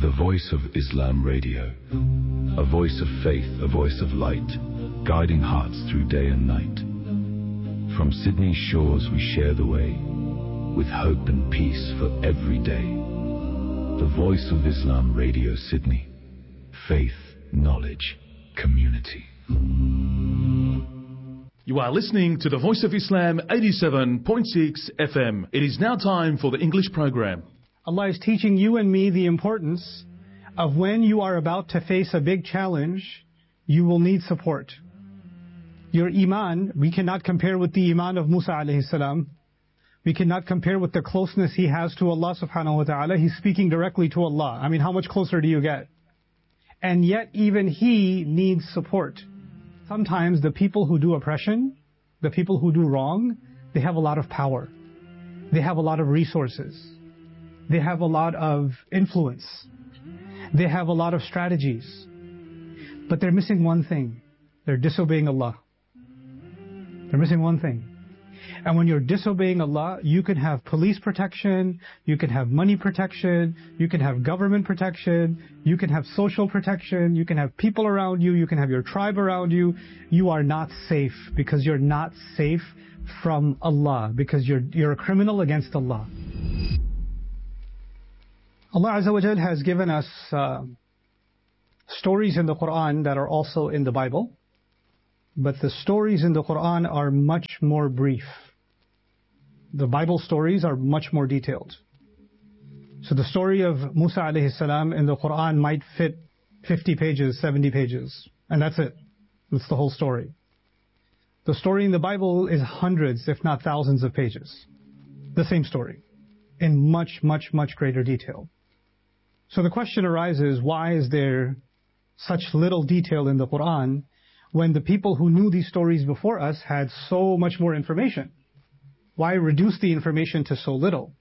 The Voice of Islam Radio. A voice of faith, a voice of light, guiding hearts through day and night. From Sydney's shores we share the way, with hope and peace for every day. The Voice of Islam Radio Sydney. Faith, knowledge, community. You are listening to the Voice of Islam 87.6 FM. It is now time for the English program. Allah is teaching you and me the importance of when you are about to face a big challenge, you will need support. Your iman, we cannot compare with the iman of Musa alayhi salam. We cannot compare with the closeness he has to Allah subhanahu wa ta'ala. He's speaking directly to Allah. I mean, how much closer do you get? And yet even he needs support. Sometimes the people who do oppression, the people who do wrong, they have a lot of power. They have a lot of resources. They have a lot of influence. They have a lot of strategies. But they're missing one thing. They're disobeying Allah. They're missing one thing. And when you're disobeying Allah, you can have police protection, you can have money protection, you can have government protection, you can have social protection, you can have people around you, you can have your tribe around you. You are not safe because you're not safe from Allah, because you're a criminal against Allah. Allah Azza wa Jal has given us stories in the Quran that are also in the Bible, but the stories in the Quran are much more brief. The Bible stories are much more detailed. So the story of Musa alayhi salam in the Quran might fit 50 pages, 70 pages, and that's it. That's the whole story. The story in the Bible is hundreds, if not thousands of pages. The same story, in much, much, much greater detail. So the question arises, why is there such little detail in the Quran when the people who knew these stories before us had so much more information? Why reduce the information to so little?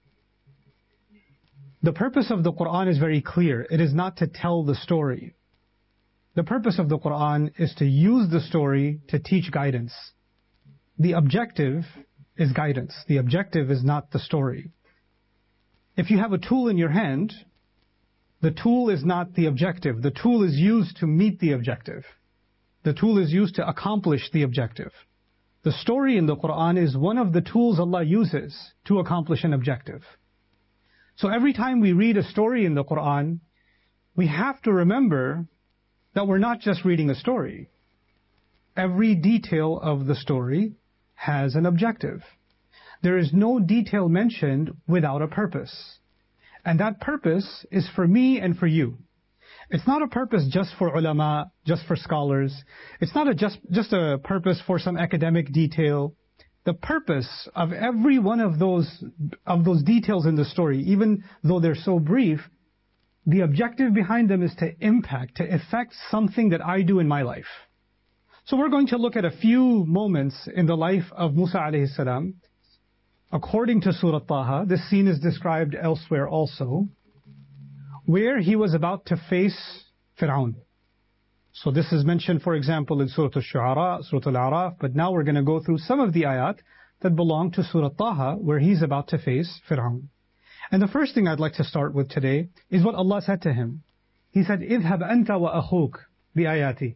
The purpose of the Quran is very clear. It is not to tell the story. The purpose of the Quran is to use the story to teach guidance. The objective is guidance. The objective is not the story. If you have a tool in your hand, the tool is not the objective. The tool is used to meet the objective. The tool is used to accomplish the objective. The story in the Quran is one of the tools Allah uses to accomplish an objective. So every time we read a story in the Quran, we have to remember that we're not just reading a story. Every detail of the story has an objective. There is no detail mentioned without a purpose. And that purpose is for me and for you. It's not a purpose just for ulama, just for scholars. It's not just a purpose for some academic detail. The purpose of every one of those details in the story, even though they're so brief, the objective behind them is to impact, to affect something that I do in my life. So we're going to look at a few moments in the life of Musa alayhi salam. According to Surah Taha, this scene is described elsewhere also, where he was about to face Fir'aun. So this is mentioned, for example, in Surah Al-Shu'ara, Surah Al-A'raf, but now we're going to go through some of the ayat that belong to Surah Taha, where he's about to face Fir'aun. And the first thing I'd like to start with today is what Allah said to him. He said, اذهب أنت وأخوك بآياتي.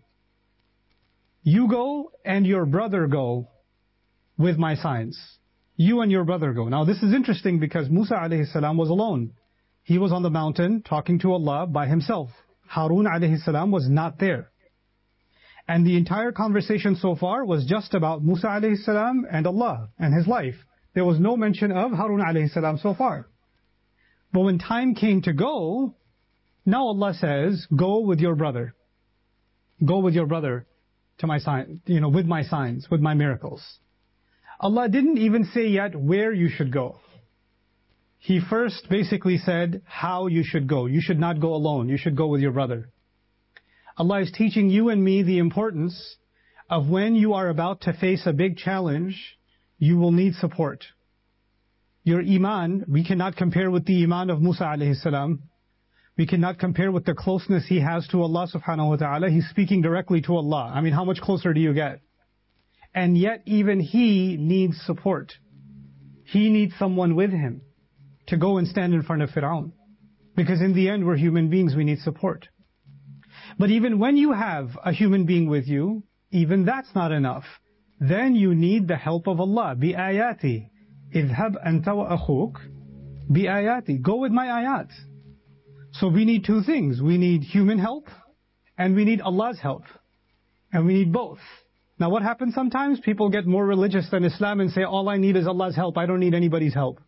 You go and your brother go with my signs. You and your brother go. Now this is interesting because Musa alayhi salam was alone. He was on the mountain talking to Allah by himself. Harun alayhi salam was not there. And the entire conversation so far was just about Musa alayhi salam and Allah and his life. There was no mention of Harun alayhi salam so far. But when time came to go, now Allah says, go with your brother. Go with your brother to my sign, with my signs, with my miracles. Allah didn't even say yet where you should go. He first basically said how you should go. You should not go alone. You should go with your brother. Allah is teaching you and me the importance of when you are about to face a big challenge, you will need support. Your iman, we cannot compare with the iman of Musa alayhi salam. We cannot compare with the closeness he has to Allah subhanahu wa ta'ala. He's speaking directly to Allah. I mean, how much closer do you get? And yet even he needs support. He needs someone with him to go and stand in front of Fir'aun. Because in the end, we're human beings, we need support. But even when you have a human being with you, even that's not enough. Then you need the help of Allah. بِآيَاتِ اذْهَبْ أَنْتَ وَأَخُوكَ بِآيَاتِ. Go with my ayat. So we need two things. We need human help and we need Allah's help. And we need both. Now what happens sometimes? People get more religious than Islam and say, all I need is Allah's help. I don't need anybody's help.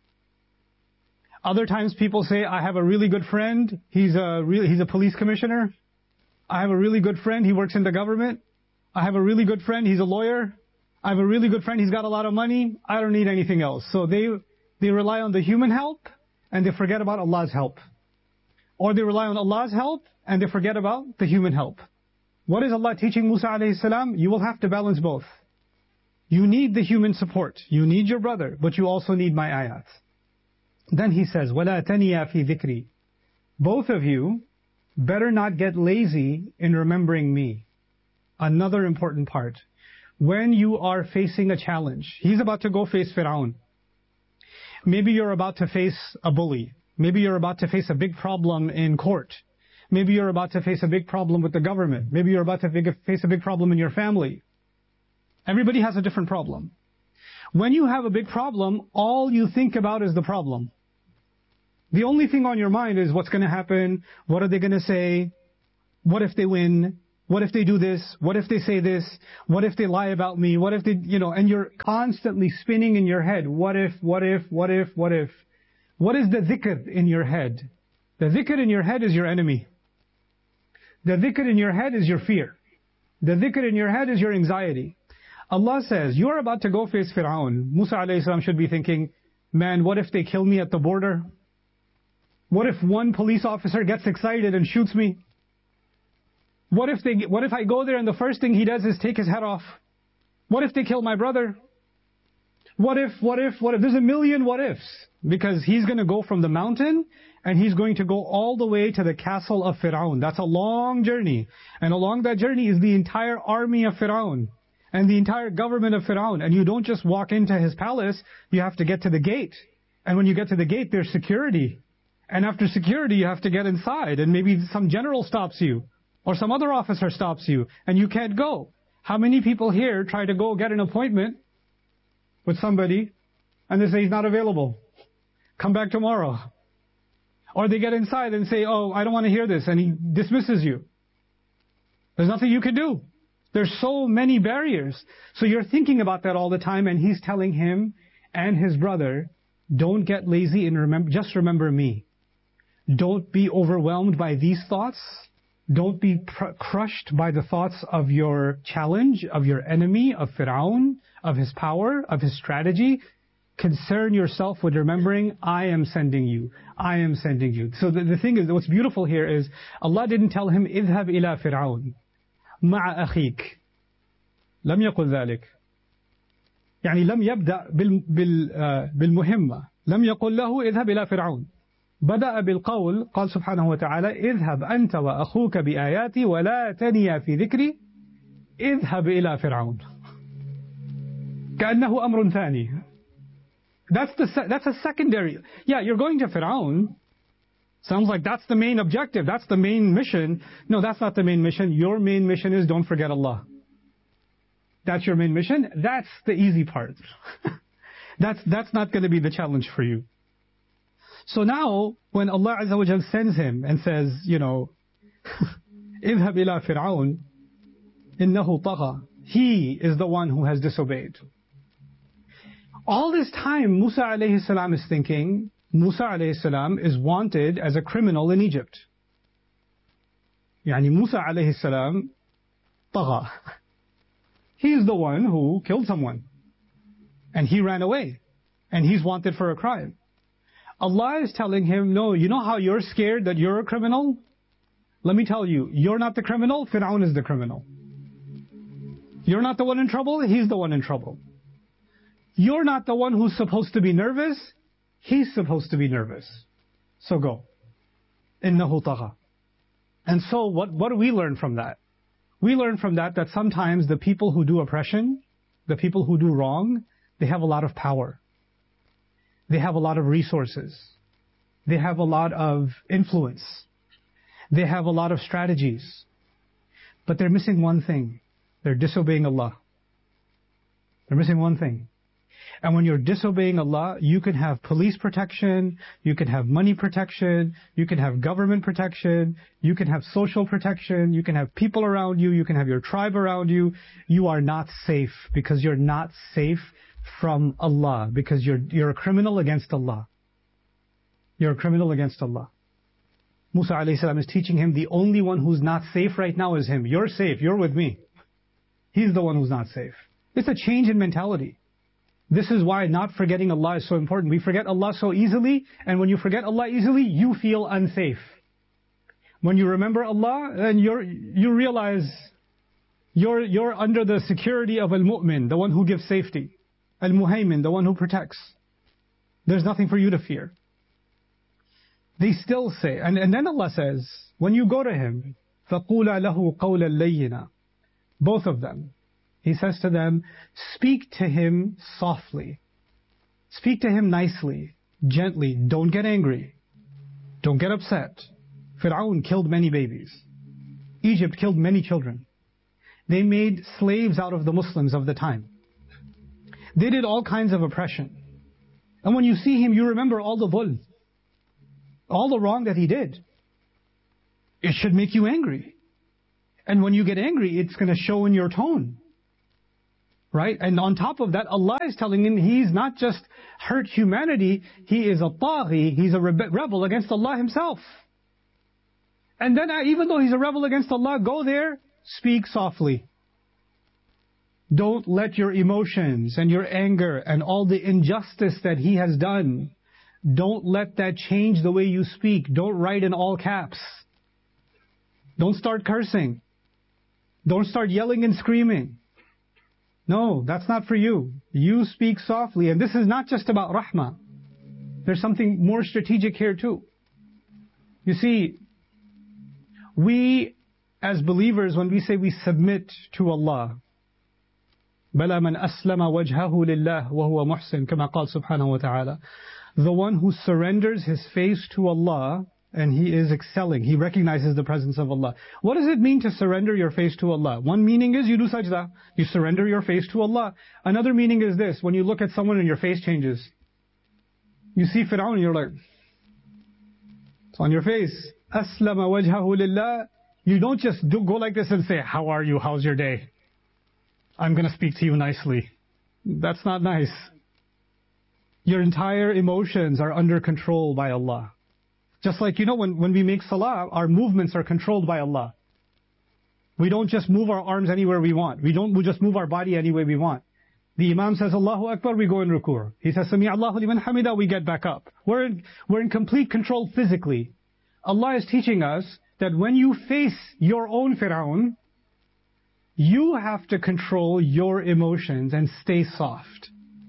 Other times people say, I have a really good friend. He's a police commissioner. I have a really good friend. He works in the government. I have a really good friend. He's a lawyer. I have a really good friend. He's got a lot of money. I don't need anything else. So they rely on the human help and they forget about Allah's help. Or they rely on Allah's help and they forget about the human help. What is Allah teaching Musa alayhi salam? You will have to balance both. You need the human support. You need your brother, but you also need my ayat. Then he says, وَلَا تَنِيَا فِي ذِكْرِي. Both of you better not get lazy in remembering me. Another important part. When you are facing a challenge, he's about to go face Fir'aun. Maybe you're about to face a bully. Maybe you're about to face a big problem in court. Maybe you're about to face a big problem with the government. Maybe you're about to face a big problem in your family. Everybody has a different problem. When you have a big problem, all you think about is the problem. The only thing on your mind is what's going to happen, what are they going to say, what if they win, what if they do this, what if they say this, what if they lie about me, what if they, and you're constantly spinning in your head, what if, what if, what if, what if. What is the dhikr in your head? The dhikr in your head is your enemy. The dhikr in your head is your fear. The dhikr in your head is your anxiety. Allah says, you're about to go face Fir'aun. Musa alayhi salam should be thinking, man, what if they kill me at the border? What if one police officer gets excited and shoots me? What if I go there and the first thing he does is take his head off? What if they kill my brother? What if? There's a million what ifs. Because he's going to go from the mountain and he's going to go all the way to the castle of Fir'aun. That's a long journey. And along that journey is the entire army of Fir'aun and the entire government of Fir'aun. And you don't just walk into his palace, you have to get to the gate. And when you get to the gate, there's security. And after security, you have to get inside. And maybe some general stops you. Or some other officer stops you. And you can't go. How many people here try to go get an appointment with somebody and they say he's not available? Come back tomorrow. Or they get inside and say, oh, I don't want to hear this. And he dismisses you. There's nothing you can do. There's so many barriers. So you're thinking about that all the time. And he's telling him and his brother, don't get lazy and just remember me. Don't be overwhelmed by these thoughts. Don't be crushed by the thoughts of your challenge, of your enemy, of Fir'aun, of his power, of his strategy. Concern yourself with remembering, I am sending you. I am sending you. So the thing is, what's beautiful here is, Allah didn't tell him, اذهب إلى فرعون مع أخيك. لم يقل ذلك. يعني لم يبدأ بالمهمة. لم يقل له اذهب إلى فرعون. بدأ بالقول قال سبحانه وتعالى اذهب أنت وأخوك بآياتي ولا تنيا في ذكري اذهب إلى فرعون. كأنه أمر ثاني. That's a secondary. Yeah, you're going to Fir'aun. Sounds like that's the main objective. That's the main mission. No, that's not the main mission. Your main mission is don't forget Allah. That's your main mission. That's the easy part. That's not going to be the challenge for you. So now, when Allah Azza wa Jal sends him and says, اذهب إلى فرعون إنه طغى. He is the one who has disobeyed. All this time, Musa alayhi salam is thinking, Musa alayhi salam is wanted as a criminal in Egypt. Yani Musa alayhi salam, طغى. He is the one who killed someone. And he ran away. And he's wanted for a crime. Allah is telling him, no, you know how you're scared that you're a criminal? Let me tell you, you're not the criminal, Fir'aun is the criminal. You're not the one in trouble, he's the one in trouble. You're not the one who's supposed to be nervous, he's supposed to be nervous. So go. إِنَّهُ طَغَى. And so what do we learn from that? We learn from that sometimes the people who do oppression, the people who do wrong, they have a lot of power. They have a lot of resources. They have a lot of influence. They have a lot of strategies. But they're missing one thing. They're disobeying Allah. They're missing one thing. And when you're disobeying Allah, you can have police protection, you can have money protection, you can have government protection, you can have social protection, you can have people around you, you can have your tribe around you. You are not safe because you're not safe from Allah, because you're a criminal against Allah. You're a criminal against Allah. Musa alayhi salam is teaching him the only one who's not safe right now is him. You're safe, you're with me. He's the one who's not safe. It's a change in mentality. This is why not forgetting Allah is so important. We forget Allah so easily, and when you forget Allah easily, you feel unsafe. When you remember Allah, and you realize you're under the security of Al-Mu'min, the one who gives safety. Al-Muhaymin, the one who protects. There's nothing for you to fear. They still say, and then Allah says, when you go to him, فَقُولَ لَهُ قَوْلًا لَيِّنًا. Both of them. He says to them, speak to him softly. Speak to him nicely, gently. Don't get angry. Don't get upset. Fir'aun killed many babies. Egypt killed many children. They made slaves out of the Muslims of the time. They did all kinds of oppression. And when you see him, you remember all the dhulm, all the wrong that he did. It should make you angry. And when you get angry, it's going to show in your tone. Right? And on top of that, Allah is telling him he's not just hurt humanity, he is a taghi, he's a rebel against Allah himself. And then even though he's a rebel against Allah, go there, speak softly. Don't let your emotions and your anger and all the injustice that he has done, don't let that change the way you speak. Don't write in all caps. Don't start cursing. Don't start yelling and screaming. No, that's not for you. You speak softly. And this is not just about rahmah. There's something more strategic here too. You see, we as believers, when we say we submit to Allah, بَلَا مَنْ أَسْلَمَ وَجْهَهُ لِلَّهِ وَهُوَ مُحْسِنٌ كَمَا قال سبحانه وتعالى. The one who surrenders his face to Allah and he is excelling. He recognizes the presence of Allah. What does it mean to surrender your face to Allah? One meaning is you do sajda. You surrender your face to Allah. Another meaning is this. When you look at someone and your face changes. You see Fir'aun and you're like, it's on your face. أَسْلَمَ وَجْهَهُ لِلَّهِ. You don't just go like this and say, how are you? How's your day? I'm going to speak to you nicely. That's not nice. Your entire emotions are under control by Allah. Just like, when we make salah, our movements are controlled by Allah. We don't just move our arms anywhere we want. We just move our body any way we want. The Imam says, Allahu Akbar, we go in ruku'. He says, Sami Allahu liman hamida, we get back up. We're in complete control physically. Allah is teaching us that when you face your own Fir'aun, you have to control your emotions and stay soft.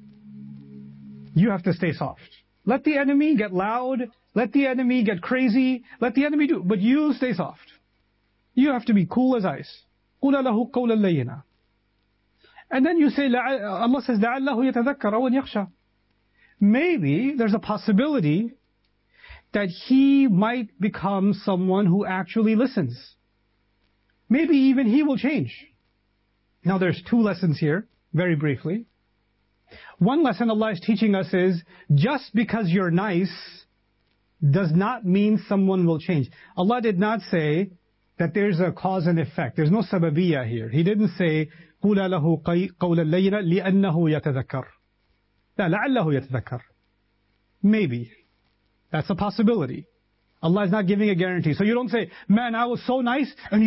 You have to stay soft. Let the enemy get loud. Let the enemy get crazy. Let the enemy do. But you stay soft. You have to be cool as ice. قُولَ لَهُ قَوْلًا لَيِّنًا. And then you say, Allah says, لَعَلَّهُ يَتَذَكَّرَ وَيَخْشَى. Maybe there's a possibility that he might become someone who actually listens. Maybe even he will change. Now there's two lessons here, very briefly. One lesson Allah is teaching us is, just because you're nice does not mean someone will change. Allah did not say that there's a cause and effect. There's no sababiyya here. He didn't say, قُولَ لَهُ قَوْلًا لَيِّنًا لِأَنَّهُ يَتَذَكَّرُ. لا, لَعَلَّهُ يَتَذَكَّرُ. Maybe. That's a possibility. Allah is not giving a guarantee. So you don't say, man, I was so nice, and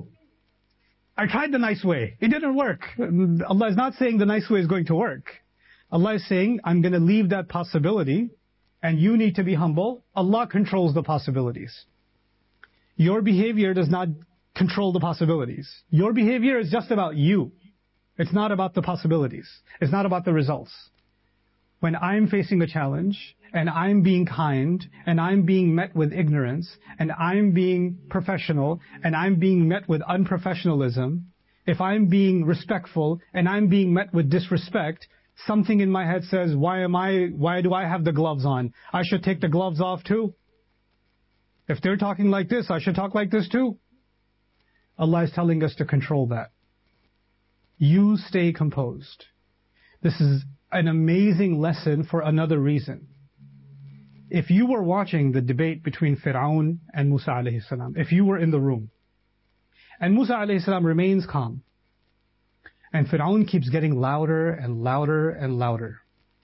I tried the nice way. It didn't work. Allah is not saying the nice way is going to work. Allah is saying, I'm going to leave that possibility, and you need to be humble. Allah controls the possibilities. Your behavior does not control the possibilities. Your behavior is just about you. It's not about the possibilities. It's not about the results. When I'm facing a challenge, and I'm being kind, and I'm being met with ignorance, and I'm being professional, and I'm being met with unprofessionalism, if I'm being respectful, and I'm being met with disrespect, Something in my head says, why do I have the gloves on? I should take the gloves off too. If they're talking like this, I should talk like this too. Allah is telling us to control that. You stay composed. This is an amazing lesson for another reason. If you were watching the debate between Fir'aun and Musa alayhi salam, if you were in the room, and Musa alayhi salam remains calm, and Fir'aun keeps getting louder and louder and louder.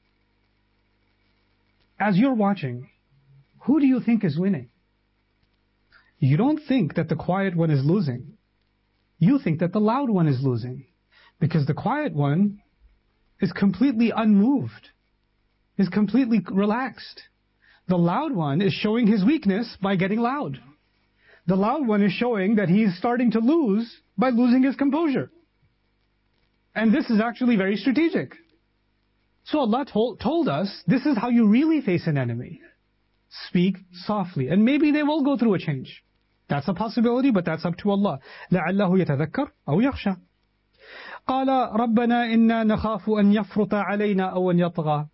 As you're watching, who do you think is winning? You don't think that the quiet one is losing. You think that the loud one is losing. Because the quiet one is completely unmoved, is completely relaxed. The loud one is showing his weakness by getting loud. The loud one is showing that he's starting to lose by losing his composure. And this is actually very strategic. So Allah told us, this is how you really face an enemy. Speak softly. And maybe they will go through a change. That's a possibility, but that's up to Allah. لَعَلَّهُ يَتَذَكَّرْ أَوْ يَخْشَى قَالَ رَبَّنَا إِنَّا نَخَافُ أَنْ يَفْرُطَ عَلَيْنَا أَوْ أَنْ يَطْغَى.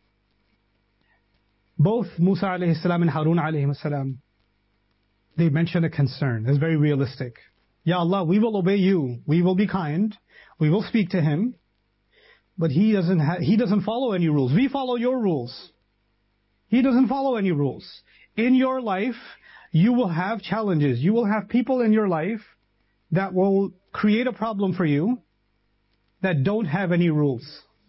Both Musa alayhi salam and Harun alayhi salam, they mention a concern. It's very realistic. Ya Allah, we will obey you. We will be kind. We will speak to him. But he doesn't follow any rules. We follow your rules. He doesn't follow any rules. In your life, you will have challenges. You will have people in your life that will create a problem for you that don't have any rules.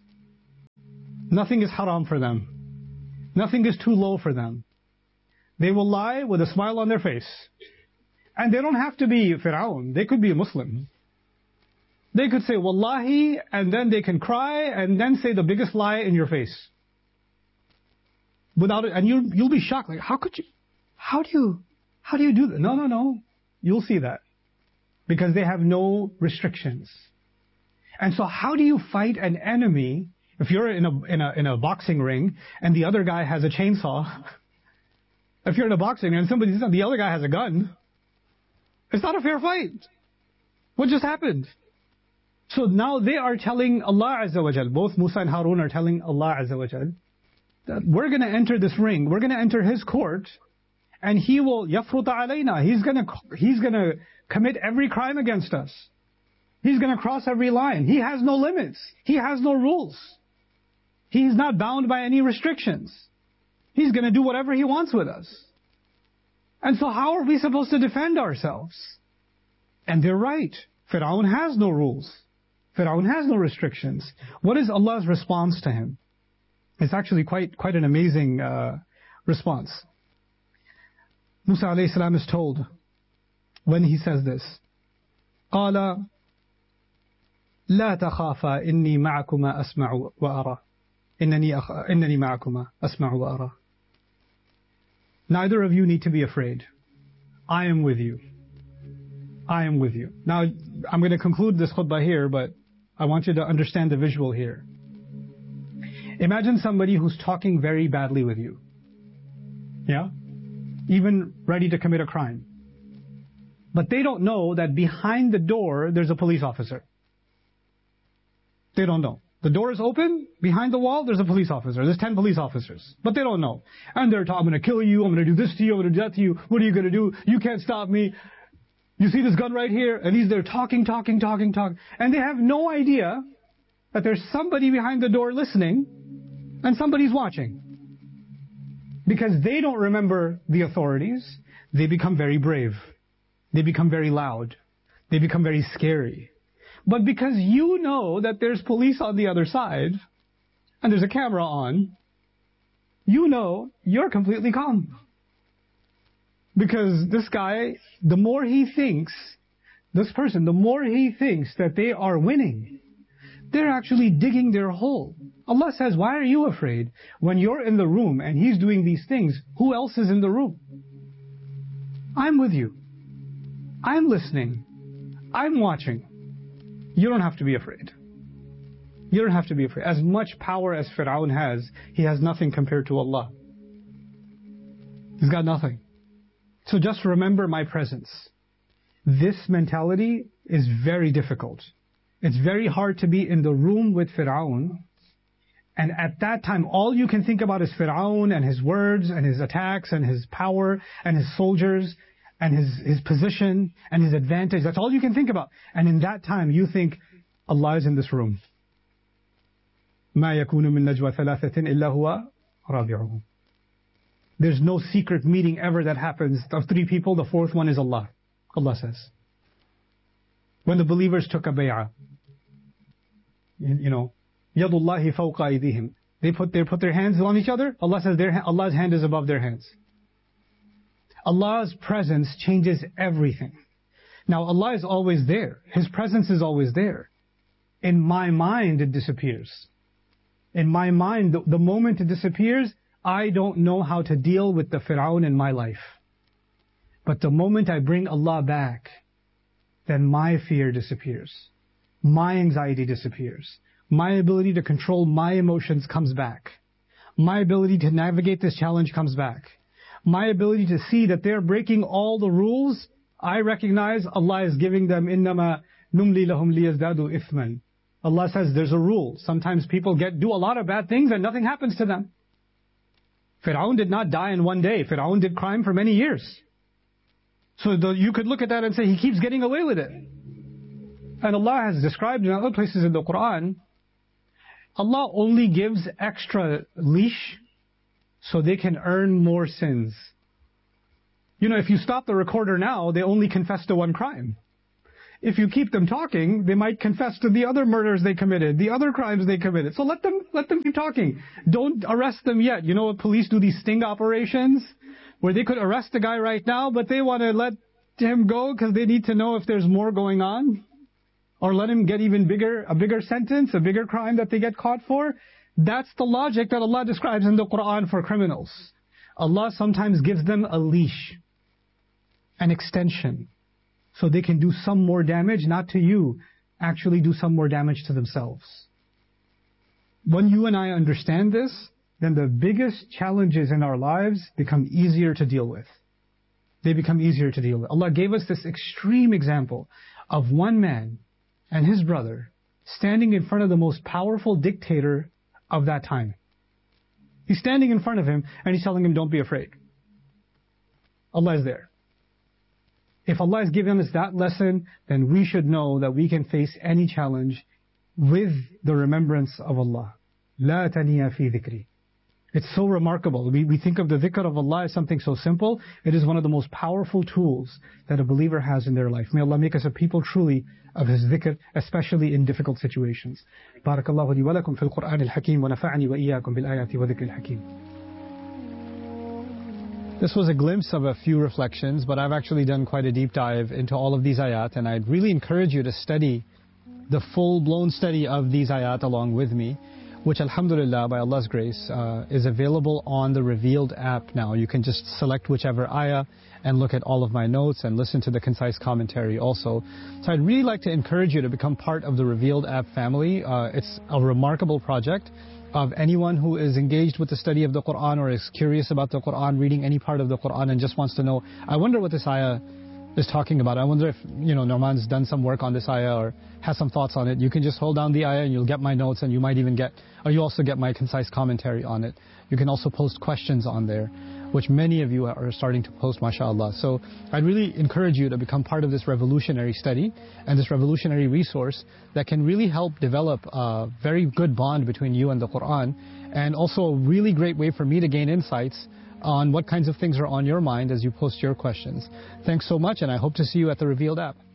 Nothing is haram for them. Nothing is too low for them. They will lie with a smile on their face. And they don't have to be Fir'aun. They could be a Muslim. They could say, Wallahi, and then they can cry, and then say the biggest lie in your face. Without it, and you'll be shocked. Like, how do you do that? No. You'll see that. Because they have no restrictions. And so how do you fight an enemy if you're in a boxing ring and the other guy has a chainsaw? If you're in a boxing ring and the other guy has a gun, it's not a fair fight. What just happened? So now they are telling Allah Azza wa Jal, both Musa and Harun are telling Allah Azza wa Jal, that we're going to enter this ring, we're going to enter his court, and he will yafruta alayna. He's going to commit every crime against us. He's going to cross every line. He has no limits. He has no rules. He's not bound by any restrictions. He's going to do whatever he wants with us. And so how are we supposed to defend ourselves? And they're right. Fir'aun has no rules. Fir'aun has no restrictions. What is Allah's response to him? It's actually quite an amazing response. Musa alayhi salam is told, when he says this, قَالَ لَا تَخَافَا إِنِّي مَعَكُمَا أَسْمَعُ وَأَرَى إِنَّنِي مَعَكُمَا أَسْمَعُ وَأَرَى. Neither of you need to be afraid. I am with you. I am with you. Now, I'm going to conclude this khutbah here, but I want you to understand the visual here. Imagine somebody who's talking very badly with you. Yeah? Even ready to commit a crime. But they don't know that behind the door, there's a police officer. They don't know. The door is open, behind the wall, there's a police officer. There's 10 police officers. But they don't know. And they're talking, I'm going to kill you, I'm going to do this to you, I'm going to do that to you. What are you going to do? You can't stop me. You see this gun right here? And he's there talking. And they have no idea that there's somebody behind the door listening and somebody's watching. Because they don't remember the authorities, they become very brave. They become very loud. They become very scary. But because you know that there's police on the other side, and there's a camera on, you know you're completely calm. Because this guy, the more he thinks, this person, the more he thinks that they are winning, they're actually digging their hole. Allah says, why are you afraid? When you're in the room and he's doing these things, who else is in the room? I'm with you. I'm listening. I'm watching. You don't have to be afraid. You don't have to be afraid. As much power as Fir'aun has, he has nothing compared to Allah. He's got nothing. So just remember my presence. This mentality is very difficult. It's very hard to be in the room with Fir'aun And at that time, all you can think about is Fir'aun and his words and his attacks and his power and his soldiers and his position and his advantage. That's all you can think about. And in that time, you think, Allah is in this room. مَا يَكُونُ مِن نَجْوَى ثَلَاثَةٍ إِلَّا هُوَ رَابِعُهُمْ. There's no secret meeting ever that happens of three people. The fourth one is Allah. Allah says. When the believers took a bay'ah, you know, يَدُ اللَّهِ فَوْقَ أَيْدِيهِمْ. They put their hands on each other. Allah says Allah's hand is above their hands. Allah's presence changes everything. Now Allah is always there. His presence is always there. In my mind it disappears. In my mind, the moment it disappears, I don't know how to deal with the Fir'aun in my life. But the moment I bring Allah back, then my fear disappears. My anxiety disappears. My ability to control my emotions comes back. My ability to navigate this challenge comes back. My ability to see that they're breaking all the rules, I recognize Allah is giving them إِنَّمَا نُمْلِي لَهُمْ لِيَزْدَادُوا إِثْمًا. Allah says there's a rule. Sometimes people do a lot of bad things and nothing happens to them. Fir'aun did not die in one day. Fir'aun did crime for many years. So you could look at that and say he keeps getting away with it. And Allah has described in other places in the Quran, Allah only gives extra leash so they can earn more sins. You know, if you stop the recorder now, they only confess to one crime. If you keep them talking, they might confess to the other murders they committed, the other crimes they committed. So let them keep talking. Don't arrest them yet. You know what police do, these sting operations, where they could arrest the guy right now, but they want to let him go because they need to know if there's more going on. Or let him get a bigger sentence, a bigger crime that they get caught for. That's the logic that Allah describes in the Quran for criminals. Allah sometimes gives them a leash, an extension, so they can do some more damage, not to you, actually do some more damage to themselves. When you and I understand this, then the biggest challenges in our lives become easier to deal with. They become easier to deal with. Allah gave us this extreme example of one man and his brother standing in front of the most powerful dictator of that time. He's standing in front of him and he's telling him, don't be afraid. Allah is there. If Allah has given us that lesson, then we should know that we can face any challenge with the remembrance of Allah. لا تنيا في ذكري. It's so remarkable. We think of the dhikr of Allah as something so simple. It is one of the most powerful tools that a believer has in their life. May Allah make us a people truly of His dhikr, especially in difficult situations. Barakallahu li wa lakum fil Qur'an al-Hakim wa nafa'ani wa iyyakum bil ayati wa dhikr al-Hakim. This was a glimpse of a few reflections, but I've actually done quite a deep dive into all of these ayat, and I'd really encourage you to study the full-blown study of these ayat along with me, which alhamdulillah, by Allah's grace, is available on the Revealed app now. You can just select whichever ayah and look at all of my notes and listen to the concise commentary also. So I'd really like to encourage you to become part of the Revealed app family. It's a remarkable project of anyone who is engaged with the study of the Quran or is curious about the Quran, reading any part of the Quran and just wants to know, I wonder what this ayah is talking about. I wonder if, Norman's done some work on this ayah or has some thoughts on it. You can just hold down the ayah and you'll get my notes, and you might even you also get my concise commentary on it. You can also post questions on there, which many of you are starting to post, mashallah. So I'd really encourage you to become part of this revolutionary study and this revolutionary resource that can really help develop a very good bond between you and the Quran, and also a really great way for me to gain insights on what kinds of things are on your mind as you post your questions. Thanks so much, and I hope to see you at the Revealed app.